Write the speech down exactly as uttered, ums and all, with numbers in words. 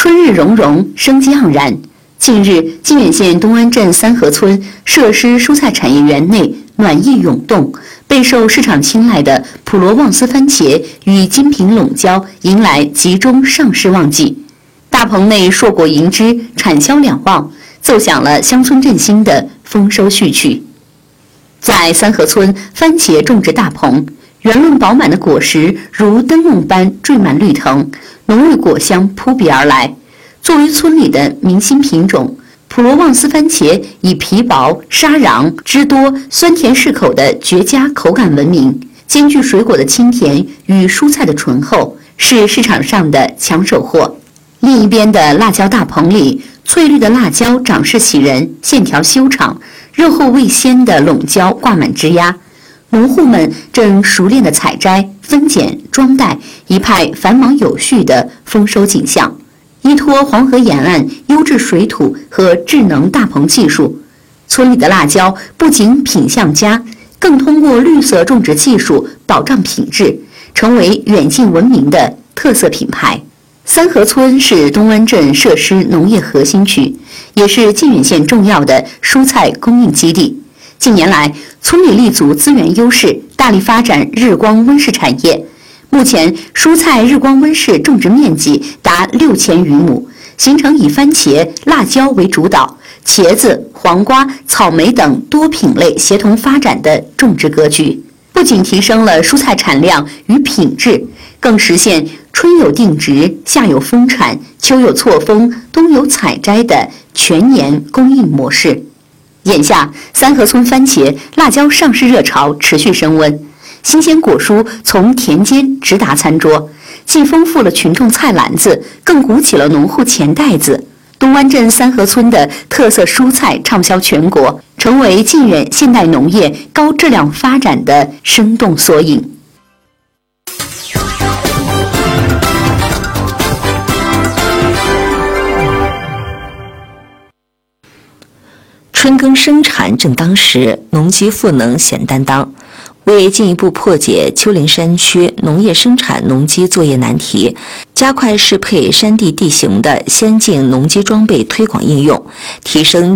春日融融，生机盎然。近日，靖远县东安镇三河村设施蔬菜产业园内暖意涌动，备受市场青睐的普罗旺斯番茄与金平陇椒迎来集中上市旺季。大棚内硕果盈枝，产销两旺，奏响了乡村振兴的丰收序曲。在三河村番茄种植大棚，圆润饱满的果实如灯笼般缀满绿藤，浓郁果香扑鼻而来。作为村里的明星品种，普罗旺斯番茄以皮薄、沙瓤、汁多、酸甜适口的绝佳口感闻名，兼具水果的清甜与蔬菜的醇厚，是市场上的抢手货。另一边的辣椒大棚里，翠绿的辣椒长势喜人，线条修长，肉厚味鲜的陇椒挂满枝丫，农户们正熟练地采摘、分拣、装袋，一派繁忙有序的丰收景象。依托黄河沿岸优质水土和智能大棚技术，村里的辣椒不仅品相佳，更通过绿色种植技术保障品质，成为远近闻名的特色品牌。三河村是东安镇设施农业核心区，也是靖远县重要的蔬菜供应基地。近年来，村里立足资源优势，大力发展日光温室产业。目前，蔬菜日光温室种植面积达六千余亩，形成以番茄、辣椒为主导，茄子、黄瓜、草莓等多品类协同发展的种植格局。不仅提升了蔬菜产量与品质，更实现春有定植、夏有丰产、秋有错丰、冬有采摘的全年供应模式。眼下，三河村番茄、辣椒上市热潮持续升温。新鲜果蔬从田间直达餐桌，既丰富了群众菜篮子，更鼓起了农户钱袋子。东安镇三河村的特色蔬菜畅销全国，成为靖远现代农业高质量发展的生动缩影。 春耕生产正当时，农机赋能显担当。为进一步破解丘陵山区农业生产农机作业难题，加快适配山地地形的先进农机装备推广应用，提升